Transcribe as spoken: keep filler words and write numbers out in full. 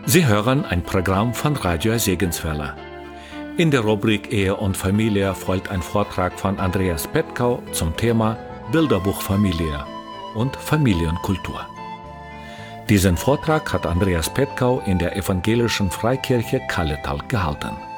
Sie hören ein Programm von Radio Segenswelle. In der Rubrik Ehe und Familie folgt ein Vortrag von Andreas Petkau zum Thema Bilderbuch Familie und Familienkultur. Diesen Vortrag hat Andreas Petkau in der Evangelischen Freikirche Kalletal gehalten.